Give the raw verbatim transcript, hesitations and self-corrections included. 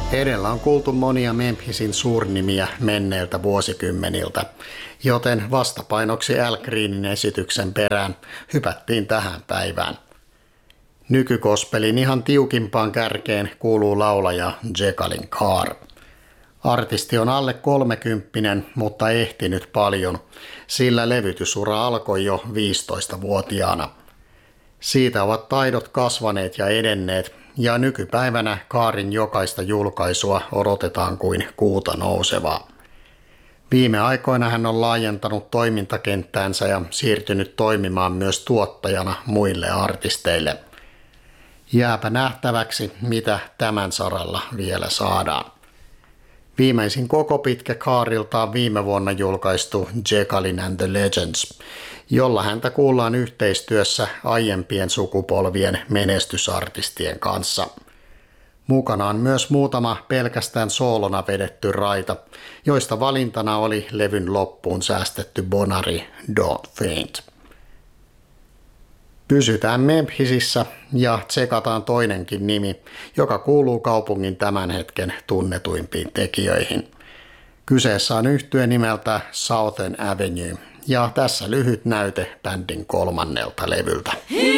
Edellä on kuultu monia Memphisin suurnimiä menneiltä vuosikymmeniltä, joten vastapainoksi Al Greenin esityksen perään hypättiin tähän päivään. Nykykospelin ihan tiukimpaan kärkeen kuuluu laulaja Jekalyn Carr. Artisti on alle kolmekymppinen, mutta ehtinyt paljon, sillä levytysura alkoi jo viisitoistavuotiaana. Siitä ovat taidot kasvaneet ja edenneet, ja nykypäivänä Carrin jokaista julkaisua odotetaan kuin kuuta nousevaa. Viime aikoina hän on laajentanut toimintakenttäänsä ja siirtynyt toimimaan myös tuottajana muille artisteille. Jääpä nähtäväksi, mitä tämän saralla vielä saadaan. Viimeisin koko pitkä Carrilta on viime vuonna julkaistu Jekalyn and the Legends, jolla häntä kuullaan yhteistyössä aiempien sukupolvien menestysartistien kanssa. Mukana on myös muutama pelkästään soolona vedetty raita, joista valintana oli levyn loppuun säästetty bonari Don't Faint. Pysytään Memphisissä ja tsekataan toinenkin nimi, joka kuuluu kaupungin tämän hetken tunnetuimpiin tekijöihin. Kyseessä on yhtye nimeltä Southern Avenue ja tässä lyhyt näyte bändin kolmannelta levyltä.